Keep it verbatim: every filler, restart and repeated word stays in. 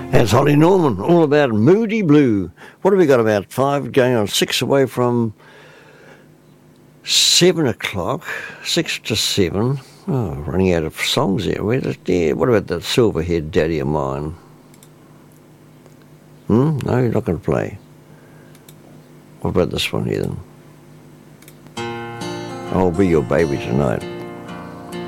That's Holly Norman, all about Moody Blue. What have we got, about five, going on six away from seven o'clock, six to seven. Oh, running out of songs there. Where does, yeah, what about that Silverhead Daddy of Mine? Hmm? No, you're not going to play. What about this one here then? I'll Be Your Baby Tonight.